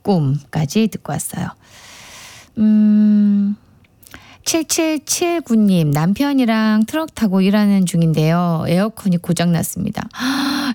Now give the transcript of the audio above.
꿈까지 듣고 왔어요. 7779님, 남편이랑 트럭 타고 일하는 중인데요. 에어컨이 고장났습니다.